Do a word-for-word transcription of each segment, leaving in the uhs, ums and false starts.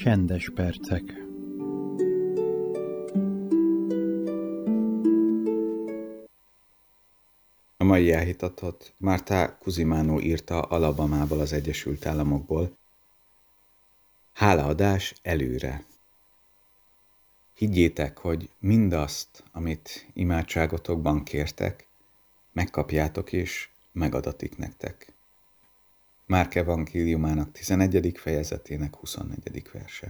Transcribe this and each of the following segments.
Csendes percek. A mai elhitatot Marta Cusimano írta Alabamából, az Egyesült Államokból. Hálaadás előre. Higgyétek, hogy mindazt, amit imádságotokban kértek, megkapjátok és megadatik nektek. Márk evangéliumának tizenegyedik fejezetének huszonnegyedik verse.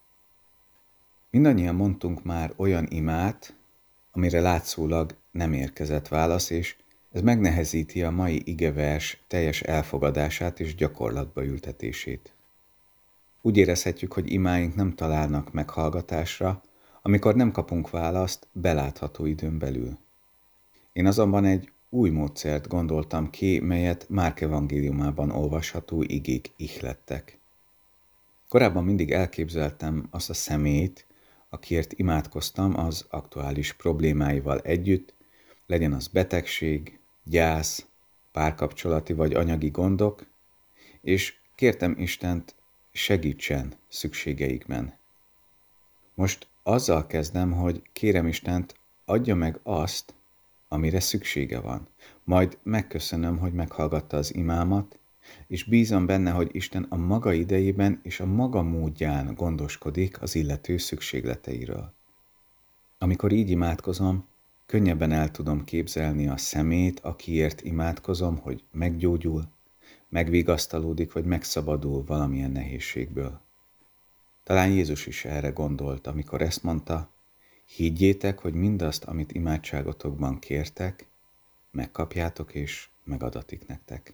Mindannyian mondtunk már olyan imát, amire látszólag nem érkezett válasz, és ez megnehezíti a mai igevers teljes elfogadását és gyakorlatba ültetését. Úgy érezhetjük, hogy imáink nem találnak meghallgatásra, amikor nem kapunk választ belátható időn belül. Én azonban egy új módszert gondoltam ki, melyet Márk evangéliumában olvasható igék ihlettek. Korábban mindig elképzeltem azt a személyt, akiért imádkoztam az aktuális problémáival együtt, legyen az betegség, gyász, párkapcsolati vagy anyagi gondok, és kértem Istent, segítsen szükségeikben. Most azzal kezdem, hogy kérem Istent, adja meg azt, amire szüksége van. Majd megköszönöm, hogy meghallgatta az imámat, és bízom benne, hogy Isten a maga idejében és a maga módján gondoskodik az illető szükségleteiről. Amikor így imádkozom, könnyebben el tudom képzelni a szemét, akiért imádkozom, hogy meggyógyul, megvigasztalódik, vagy megszabadul valamilyen nehézségből. Talán Jézus is erre gondolt, amikor ezt mondta, higgyétek, hogy mindazt, amit imádságotokban kértek, megkapjátok és megadatik nektek.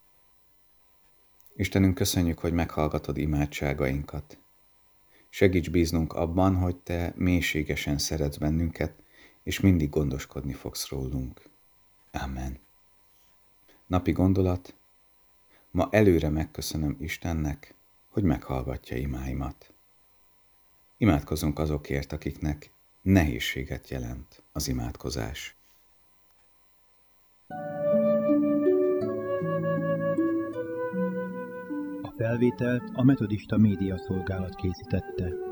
Istenünk, köszönjük, hogy meghallgatod imádságainkat. Segíts bíznunk abban, hogy Te mélységesen szeretsz bennünket, és mindig gondoskodni fogsz rólunk. Amen. Napi gondolat. Ma előre megköszönöm Istennek, hogy meghallgatja imáimat. Imádkozzunk azokért, akiknek nehézséget jelent az imádkozás. A felvételt a Metodista Média Szolgálat készítette.